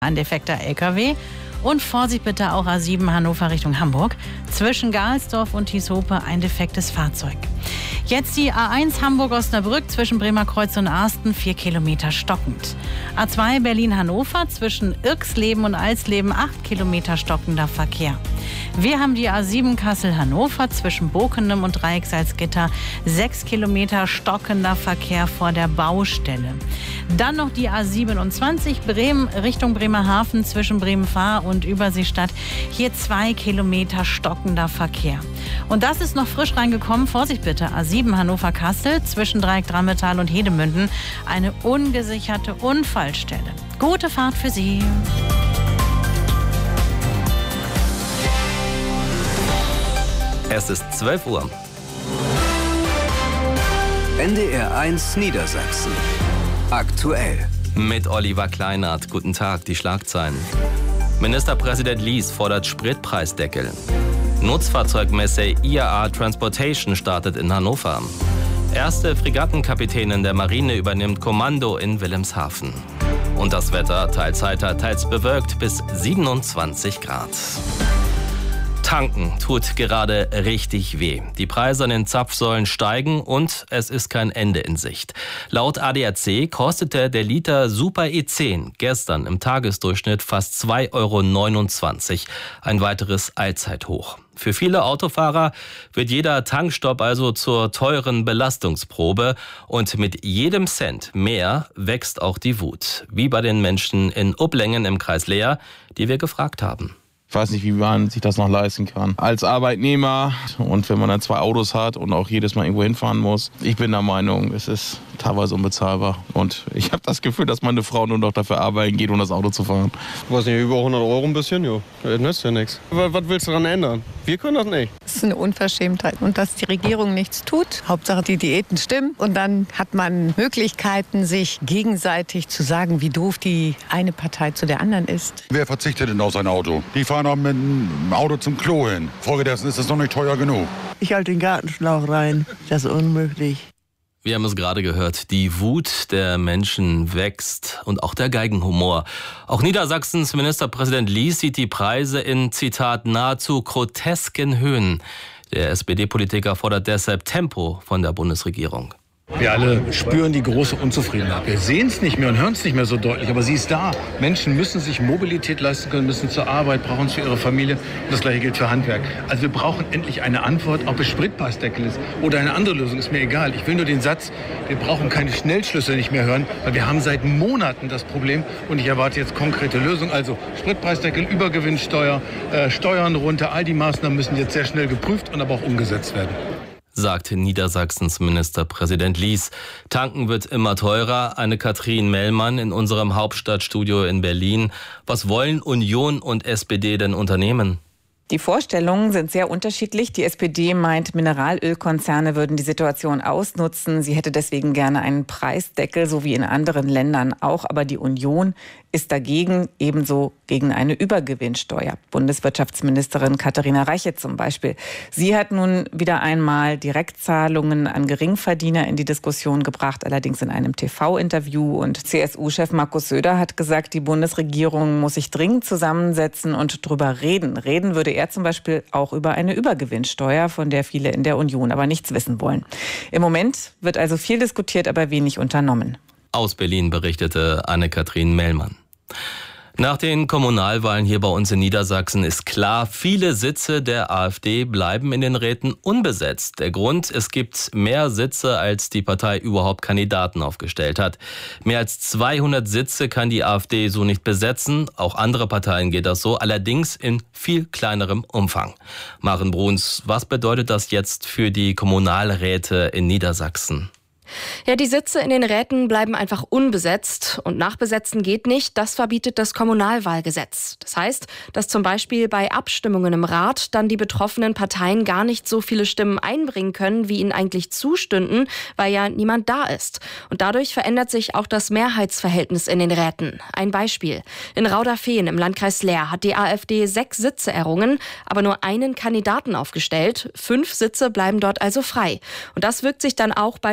Ein defekter LKW. Und Vorsicht bitte auch A7 Hannover Richtung Hamburg. Zwischen Gahlsdorf und Thieshope ein defektes Fahrzeug. Jetzt die A1 Hamburg-Osnabrück zwischen Bremerkreuz und Arsten, 4 Kilometer stockend. A2 Berlin-Hannover zwischen Irxleben und Alsleben, 8 Kilometer stockender Verkehr. Wir haben die A7 Kassel-Hannover zwischen Bokenem und Dreiecksalzgitter, 6 Kilometer stockender Verkehr vor der Baustelle. Dann noch die A27 Bremen Richtung Bremerhaven zwischen Bremen-Fahr und Überseestadt. Hier 2 Kilometer stockender Verkehr. Und das ist noch frisch reingekommen. Vorsicht bitte, A7 Hannover-Kassel zwischen Dreieck Drammetal und Hedemünden. Eine ungesicherte Unfallstelle. Gute Fahrt für Sie. Es ist 12 Uhr. NDR 1 Niedersachsen. Aktuell. Mit Oliver Kleinert. Guten Tag, die Schlagzeilen. Ministerpräsident Lies fordert Spritpreisdeckel. Nutzfahrzeugmesse IAA Transportation startet in Hannover. Erste Fregattenkapitänin der Marine übernimmt Kommando in Wilhelmshaven. Und das Wetter, teils heiter, teils bewölkt, bis 27 Grad. Tanken tut gerade richtig weh. Die Preise an den Zapfsäulen steigen und es ist kein Ende in Sicht. Laut ADAC kostete der Liter Super E10 gestern im Tagesdurchschnitt fast 2,29 €. Ein weiteres Allzeithoch. Für viele Autofahrer wird jeder Tankstopp also zur teuren Belastungsprobe. Und mit jedem Cent mehr wächst auch die Wut. Wie bei den Menschen in Uplengen im Kreis Leer, die wir gefragt haben. Ich weiß nicht, wie man sich das noch leisten kann. Als Arbeitnehmer und wenn man dann 2 Autos hat und auch jedes Mal irgendwo hinfahren muss. Ich bin der Meinung, es ist teilweise unbezahlbar. Und ich habe das Gefühl, dass meine Frau nur noch dafür arbeiten geht, um das Auto zu fahren. Ich weiß nicht, über 100 € ein bisschen, ja. Das nützt ja nichts. Was willst du daran ändern? Wir können das nicht. Das ist eine Unverschämtheit. Und dass die Regierung nichts tut. Hauptsache die Diäten stimmen. Und dann hat man Möglichkeiten, sich gegenseitig zu sagen, wie doof die eine Partei zu der anderen ist. Wer verzichtet denn auf sein Auto? Die fahren auch mit dem Auto zum Klo hin. Folgedessen ist es noch nicht teuer genug. Ich halte den Gartenschlauch rein. Das ist unmöglich. Wir haben es gerade gehört, die Wut der Menschen wächst und auch der Geigenhumor. Auch Niedersachsens Ministerpräsident Lies sieht die Preise in, Zitat, nahezu grotesken Höhen. Der SPD-Politiker fordert deshalb Tempo von der Bundesregierung. Wir alle spüren die große Unzufriedenheit. Wir sehen es nicht mehr und hören es nicht mehr so deutlich, aber sie ist da. Menschen müssen sich Mobilität leisten können, müssen zur Arbeit, brauchen es für ihre Familie. Und das Gleiche gilt für Handwerk. Also wir brauchen endlich eine Antwort, ob es Spritpreisdeckel ist oder eine andere Lösung, ist mir egal. Ich will nur den Satz, wir brauchen keine Schnellschlüsse nicht mehr hören, weil wir haben seit Monaten das Problem und ich erwarte jetzt konkrete Lösungen. Also Spritpreisdeckel, Übergewinnsteuer, Steuern runter, all die Maßnahmen müssen jetzt sehr schnell geprüft und aber auch umgesetzt werden. Sagt Niedersachsens Ministerpräsident Lies. Tanken wird immer teurer. Anne-Kathrin Mellmann in unserem Hauptstadtstudio in Berlin. Was wollen Union und SPD denn unternehmen? Die Vorstellungen sind sehr unterschiedlich. Die SPD meint, Mineralölkonzerne würden die Situation ausnutzen. Sie hätte deswegen gerne einen Preisdeckel, so wie in anderen Ländern auch. Aber die Union ist dagegen, ebenso gegen eine Übergewinnsteuer. Bundeswirtschaftsministerin Katharina Reiche zum Beispiel. Sie hat nun wieder einmal Direktzahlungen an Geringverdiener in die Diskussion gebracht, allerdings in einem TV-Interview. Und CSU-Chef Markus Söder hat gesagt, die Bundesregierung muss sich dringend zusammensetzen und drüber reden. Reden würde er zum Beispiel auch über eine Übergewinnsteuer, von der viele in der Union aber nichts wissen wollen. Im Moment wird also viel diskutiert, aber wenig unternommen. Aus Berlin berichtete Anne-Kathrin Mellmann. Nach den Kommunalwahlen hier bei uns in Niedersachsen ist klar, viele Sitze der AfD bleiben in den Räten unbesetzt. Der Grund, es gibt mehr Sitze, als die Partei überhaupt Kandidaten aufgestellt hat. Mehr als 200 Sitze kann die AfD so nicht besetzen. Auch andere Parteien geht das so, allerdings in viel kleinerem Umfang. Maren Bruns, was bedeutet das jetzt für die Kommunalräte in Niedersachsen? Ja, die Sitze in den Räten bleiben einfach unbesetzt und nachbesetzen geht nicht. Das verbietet das Kommunalwahlgesetz. Das heißt, dass zum Beispiel bei Abstimmungen im Rat dann die betroffenen Parteien gar nicht so viele Stimmen einbringen können, wie ihnen eigentlich zustünden, weil ja niemand da ist. Und dadurch verändert sich auch das Mehrheitsverhältnis in den Räten. Ein Beispiel. In Rauderfehn im Landkreis Leer hat die AfD 6 Sitze errungen, aber nur einen Kandidaten aufgestellt. 5 Sitze bleiben dort also frei. Und das wirkt sich dann auch beispielsweise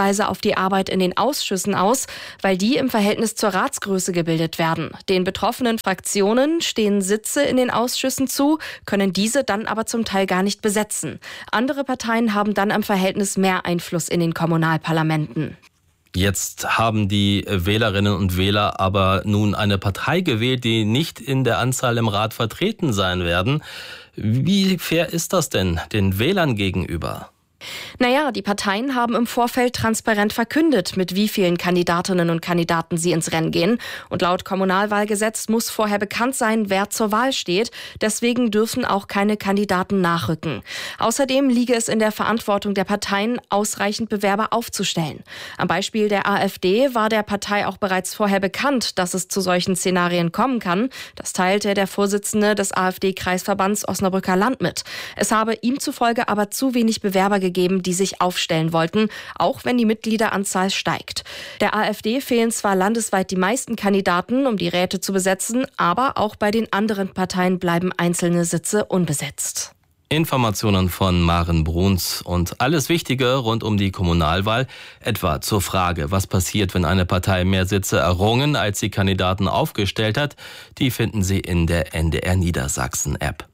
beispielsweise auf die Arbeit in den Ausschüssen aus, weil die im Verhältnis zur Ratsgröße gebildet werden. Den betroffenen Fraktionen stehen Sitze in den Ausschüssen zu, können diese dann aber zum Teil gar nicht besetzen. Andere Parteien haben dann im Verhältnis mehr Einfluss in den Kommunalparlamenten. Jetzt haben die Wählerinnen und Wähler aber nun eine Partei gewählt, die nicht in der Anzahl im Rat vertreten sein werden. Wie fair ist das denn den Wählern gegenüber? Naja, die Parteien haben im Vorfeld transparent verkündet, mit wie vielen Kandidatinnen und Kandidaten sie ins Rennen gehen. Und laut Kommunalwahlgesetz muss vorher bekannt sein, wer zur Wahl steht. Deswegen dürfen auch keine Kandidaten nachrücken. Außerdem liege es in der Verantwortung der Parteien, ausreichend Bewerber aufzustellen. Am Beispiel der AfD war der Partei auch bereits vorher bekannt, dass es zu solchen Szenarien kommen kann. Das teilte der Vorsitzende des AfD-Kreisverbands Osnabrücker Land mit. Es habe ihm zufolge aber zu wenig Bewerber gegeben, die sich aufstellen wollten, auch wenn die Mitgliederanzahl steigt. Der AfD fehlen zwar landesweit die meisten Kandidaten, um die Räte zu besetzen, aber auch bei den anderen Parteien bleiben einzelne Sitze unbesetzt. Informationen von Maren Bruns und alles Wichtige rund um die Kommunalwahl, etwa zur Frage, was passiert, wenn eine Partei mehr Sitze errungen, als sie Kandidaten aufgestellt hat, die finden Sie in der NDR Niedersachsen-App.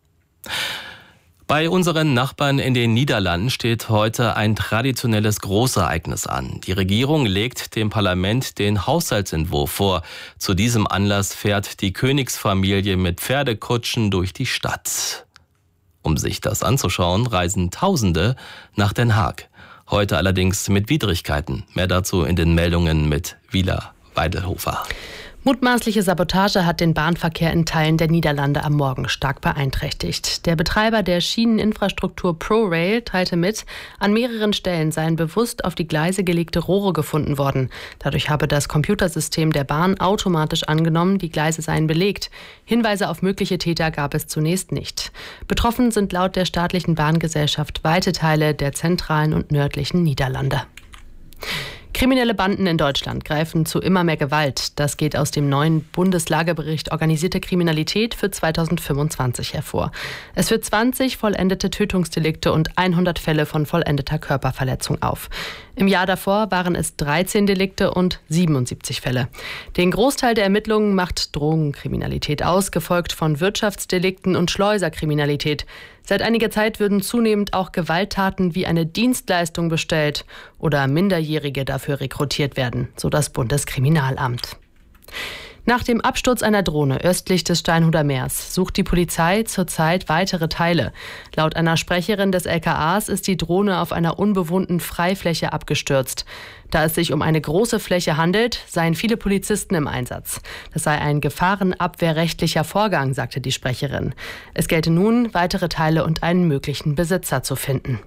Bei unseren Nachbarn in den Niederlanden steht heute ein traditionelles Großereignis an. Die Regierung legt dem Parlament den Haushaltsentwurf vor. Zu diesem Anlass fährt die Königsfamilie mit Pferdekutschen durch die Stadt. Um sich das anzuschauen, reisen Tausende nach Den Haag. Heute allerdings mit Widrigkeiten. Mehr dazu in den Meldungen mit Wieler Weidelhofer. Mutmaßliche Sabotage hat den Bahnverkehr in Teilen der Niederlande am Morgen stark beeinträchtigt. Der Betreiber der Schieneninfrastruktur ProRail teilte mit, an mehreren Stellen seien bewusst auf die Gleise gelegte Rohre gefunden worden. Dadurch habe das Computersystem der Bahn automatisch angenommen, die Gleise seien belegt. Hinweise auf mögliche Täter gab es zunächst nicht. Betroffen sind laut der staatlichen Bahngesellschaft weite Teile der zentralen und nördlichen Niederlande. Kriminelle Banden in Deutschland greifen zu immer mehr Gewalt. Das geht aus dem neuen Bundeslagebericht Organisierte Kriminalität für 2025 hervor. Es führt 20 vollendete Tötungsdelikte und 100 Fälle von vollendeter Körperverletzung auf. Im Jahr davor waren es 13 Delikte und 77 Fälle. Den Großteil der Ermittlungen macht Drogenkriminalität aus, gefolgt von Wirtschaftsdelikten und Schleuserkriminalität. Seit einiger Zeit würden zunehmend auch Gewalttaten wie eine Dienstleistung bestellt oder Minderjährige dafür rekrutiert werden, so das Bundeskriminalamt. Nach dem Absturz einer Drohne östlich des Steinhuder Meers sucht die Polizei zurzeit weitere Teile. Laut einer Sprecherin des LKAs ist die Drohne auf einer unbewohnten Freifläche abgestürzt. Da es sich um eine große Fläche handelt, seien viele Polizisten im Einsatz. Das sei ein gefahrenabwehrrechtlicher Vorgang, sagte die Sprecherin. Es gelte nun, weitere Teile und einen möglichen Besitzer zu finden.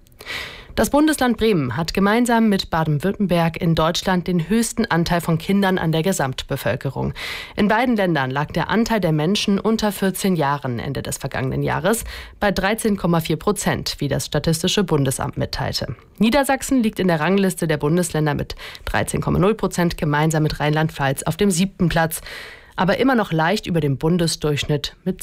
Das Bundesland Bremen hat gemeinsam mit Baden-Württemberg in Deutschland den höchsten Anteil von Kindern an der Gesamtbevölkerung. In beiden Ländern lag der Anteil der Menschen unter 14 Jahren Ende des vergangenen Jahres bei 13,4%, wie das Statistische Bundesamt mitteilte. Niedersachsen liegt in der Rangliste der Bundesländer mit 13,0%, gemeinsam mit Rheinland-Pfalz auf dem 7. Platz, aber immer noch leicht über dem Bundesdurchschnitt mit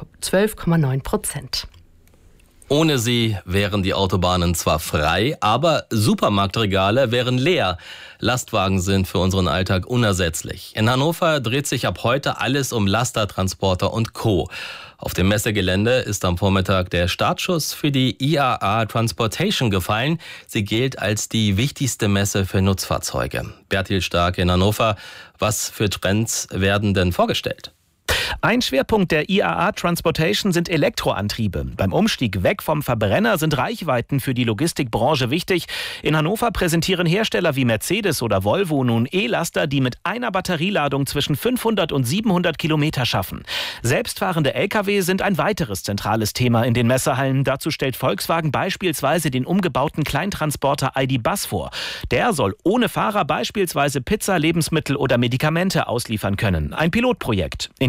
12,9%. Ohne sie wären die Autobahnen zwar frei, aber Supermarktregale wären leer. Lastwagen sind für unseren Alltag unersetzlich. In Hannover dreht sich ab heute alles um Laster, Transporter und Co. Auf dem Messegelände ist am Vormittag der Startschuss für die IAA Transportation gefallen. Sie gilt als die wichtigste Messe für Nutzfahrzeuge. Bertil Stark in Hannover. Was für Trends werden denn vorgestellt? Ein Schwerpunkt der IAA Transportation sind Elektroantriebe. Beim Umstieg weg vom Verbrenner sind Reichweiten für die Logistikbranche wichtig. In Hannover präsentieren Hersteller wie Mercedes oder Volvo nun E-Laster, die mit einer Batterieladung zwischen 500 und 700 Kilometer schaffen. Selbstfahrende Lkw sind ein weiteres zentrales Thema in den Messehallen. Dazu stellt Volkswagen beispielsweise den umgebauten Kleintransporter ID. Bus vor. Der soll ohne Fahrer beispielsweise Pizza, Lebensmittel oder Medikamente ausliefern können. Ein Pilotprojekt. In China ist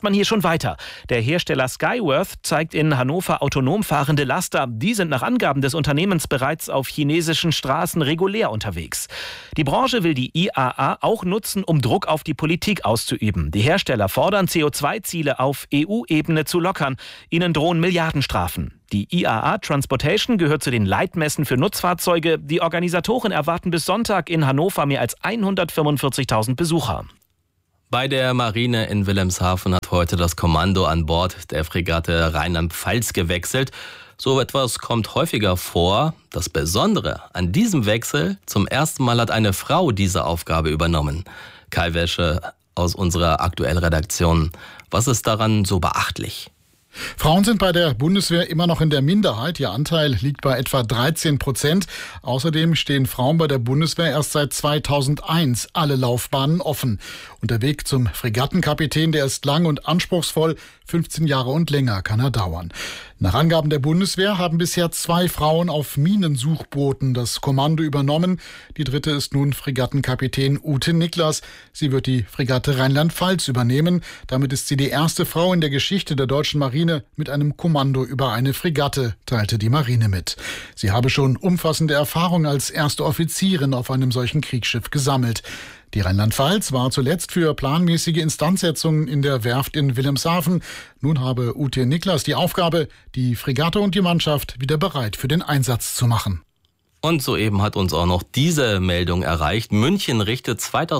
ist man hier schon weiter. Der Hersteller Skyworth zeigt in Hannover autonom fahrende Laster. Die sind nach Angaben des Unternehmens bereits auf chinesischen Straßen regulär unterwegs. Die Branche will die IAA auch nutzen, um Druck auf die Politik auszuüben. Die Hersteller fordern, CO2-Ziele auf EU-Ebene zu lockern. Ihnen drohen Milliardenstrafen. Die IAA Transportation gehört zu den Leitmessen für Nutzfahrzeuge. Die Organisatoren erwarten bis Sonntag in Hannover mehr als 145.000 Besucher. Bei der Marine in Wilhelmshaven hat heute das Kommando an Bord der Fregatte Rheinland-Pfalz gewechselt. So etwas kommt häufiger vor. Das Besondere an diesem Wechsel: zum ersten Mal hat eine Frau diese Aufgabe übernommen. Kai Wäsche aus unserer Aktuell-Redaktion. Was ist daran so beachtlich? Frauen sind bei der Bundeswehr immer noch in der Minderheit. Ihr Anteil liegt bei etwa 13%. Außerdem stehen Frauen bei der Bundeswehr erst seit 2001 alle Laufbahnen offen. Und der Weg zum Fregattenkapitän, der ist lang und anspruchsvoll. 15 Jahre und länger kann er dauern. Nach Angaben der Bundeswehr haben bisher 2 Frauen auf Minensuchbooten das Kommando übernommen. Die dritte ist nun Fregattenkapitän Ute Niklas. Sie wird die Fregatte Rheinland-Pfalz übernehmen. Damit ist sie die erste Frau in der Geschichte der deutschen Marine mit einem Kommando über eine Fregatte, teilte die Marine mit. Sie habe schon umfassende Erfahrung als erste Offizierin auf einem solchen Kriegsschiff gesammelt. Die Rheinland-Pfalz war zuletzt für planmäßige Instandsetzungen in der Werft in Wilhelmshaven. Nun habe Ute Niklas die Aufgabe, die Fregatte und die Mannschaft wieder bereit für den Einsatz zu machen. Und soeben hat uns auch noch diese Meldung erreicht. München richtet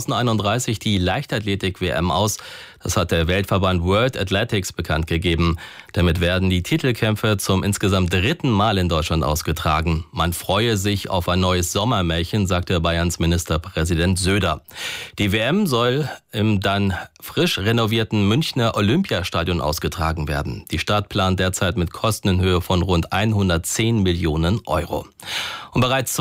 2031 die Leichtathletik-WM aus. Das hat der Weltverband World Athletics bekannt gegeben. Damit werden die Titelkämpfe zum insgesamt 3. Mal in Deutschland ausgetragen. Man freue sich auf ein neues Sommermärchen, sagte Bayerns Ministerpräsident Söder. Die WM soll im dann frisch renovierten Münchner Olympiastadion ausgetragen werden. Die Stadt plant derzeit mit Kosten in Höhe von rund 110 Millionen Euro. Und bereits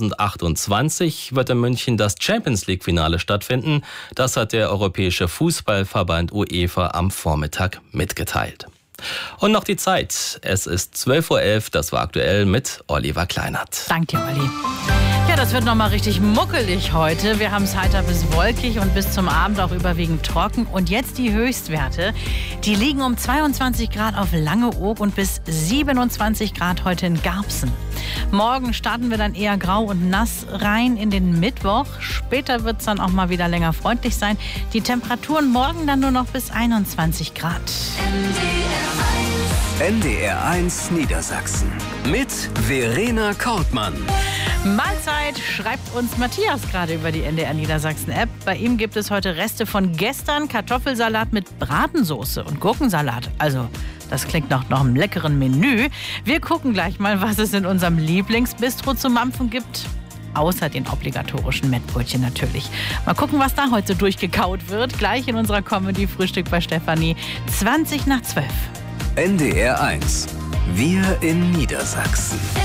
2028 wird in München das Champions-League-Finale stattfinden. Das hat der Europäische Fußballverband UEFA am Vormittag mitgeteilt. Und noch die Zeit. Es ist 12:11 Uhr. Das war aktuell mit Oliver Kleinert. Danke dir, Olli. Ja, das wird nochmal richtig muckelig heute. Wir haben es heiter bis wolkig und bis zum Abend auch überwiegend trocken. Und jetzt die Höchstwerte. Die liegen um 22 Grad auf Langeoog und bis 27 Grad heute in Garbsen. Morgen starten wir dann eher grau und nass rein in den Mittwoch. Später wird es dann auch mal wieder länger freundlich sein. Die Temperaturen morgen dann nur noch bis 21 Grad. NDR1 Niedersachsen mit Verena Kortmann. Mahlzeit, schreibt uns Matthias gerade über die NDR Niedersachsen App. Bei ihm gibt es heute Reste von gestern: Kartoffelsalat mit Bratensoße und Gurkensalat. Also, das klingt nach einem leckeren Menü. Wir gucken gleich mal, was es in unserem Lieblingsbistro zu mampfen gibt. Außer den obligatorischen Mettbrötchen natürlich. Mal gucken, was da heute durchgekaut wird. Gleich in unserer Comedy-Frühstück bei Stefanie. 20 nach 12. NDR1. Wir in Niedersachsen.